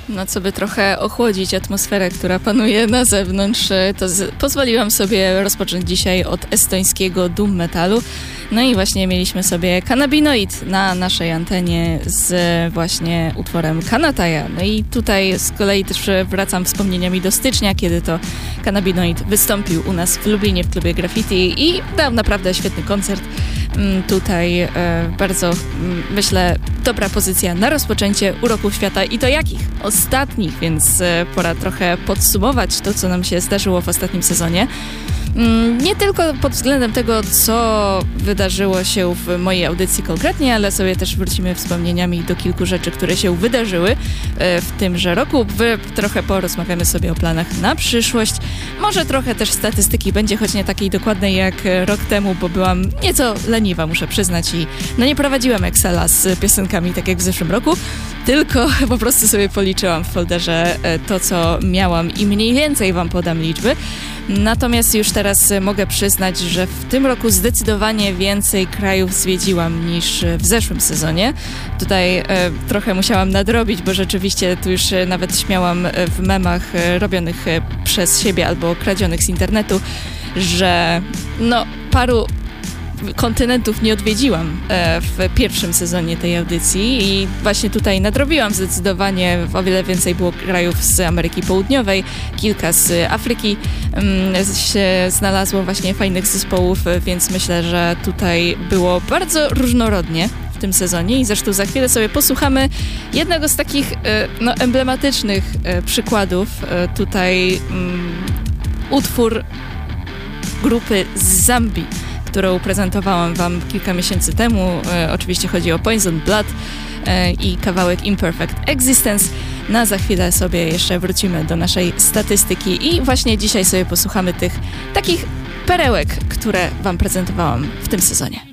No, co by trochę ochłodzić atmosferę, która panuje na zewnątrz, to pozwoliłam sobie rozpocząć dzisiaj od estońskiego doom metalu. No i właśnie mieliśmy sobie Cannabinoid na naszej antenie z właśnie utworem Kanataja. No i tutaj z kolei też wracam wspomnieniami do stycznia, kiedy to Cannabinoid wystąpił u nas w Lublinie w klubie Graffiti i dał naprawdę świetny koncert. Tutaj bardzo, myślę, dobra pozycja na rozpoczęcie Uroków Świata i to jakich? Ostatnich, więc pora trochę podsumować to, co nam się zdarzyło w ostatnim sezonie. Nie tylko pod względem tego, co wydarzyło się w mojej audycji konkretnie, ale sobie też wrócimy wspomnieniami do kilku rzeczy, które się wydarzyły w tymże roku. Trochę porozmawiamy sobie o planach na przyszłość. Może trochę też statystyki będzie, choć nie takiej dokładnej jak rok temu, bo byłam nieco leniwa, muszę przyznać, i nie prowadziłam Excela z piosenkami tak jak w zeszłym roku, tylko po prostu sobie policzyłam w folderze to, co miałam i mniej więcej wam podam liczby. Natomiast już teraz mogę przyznać, że w tym roku zdecydowanie więcej krajów zwiedziłam niż w zeszłym sezonie. Tutaj trochę musiałam nadrobić, bo rzeczywiście tu już nawet śmiałam w memach robionych przez siebie albo kradzionych z internetu, że paru kontynentów nie odwiedziłam w pierwszym sezonie tej audycji i właśnie tutaj nadrobiłam zdecydowanie. O wiele więcej było krajów z Ameryki Południowej, kilka z Afryki się znalazło właśnie fajnych zespołów, więc myślę, że tutaj było bardzo różnorodnie w tym sezonie i zresztą za chwilę sobie posłuchamy jednego z takich emblematycznych przykładów. Tutaj utwór grupy z Zambii, którą prezentowałam wam kilka miesięcy temu. Oczywiście chodzi o Poison Blood i kawałek Imperfect Existence. No a za chwilę sobie jeszcze wrócimy do naszej statystyki i właśnie dzisiaj sobie posłuchamy tych takich perełek, które wam prezentowałam w tym sezonie.